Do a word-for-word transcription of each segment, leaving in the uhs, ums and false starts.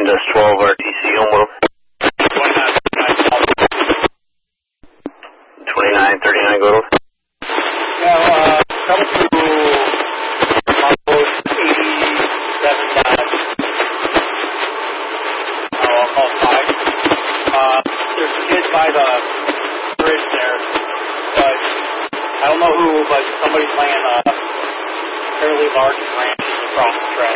Indus twelve R T C home world. twenty-nine thirty-nine go to. Yeah, uh, coming through outpost eighty-seven dot, oh, I'll call it five. Uh, there's a kid by the bridge there, but I don't know who, but somebody's laying uh, fairly large branches across the track.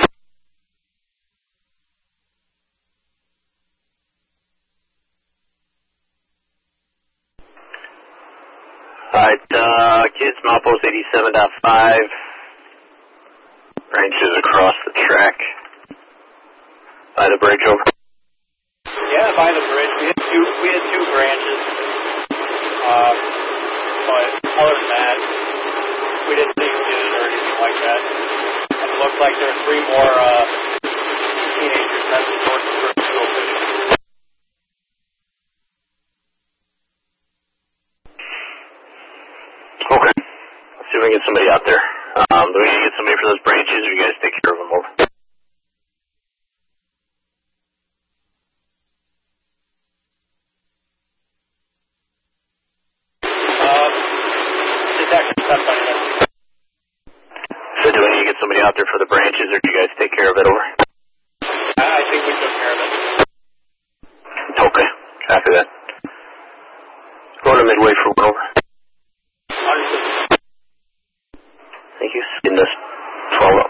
Alright, uh, kids, Outpost eighty-seven point five. Branches across the track. By the bridge over. Yeah, by the bridge. We had two, we had two branches. Um, but other than that, we didn't see kids or anything like that. And it looked like there were three more, uh, teenagers heading towards the river to go fishing. Okay. Let's see if we can get somebody out there. Um, do we need to get somebody for those branches, or you guys take care of them over? Um, detective stuff on it. So do we need to get somebody out there for the branches, or do you guys take care of it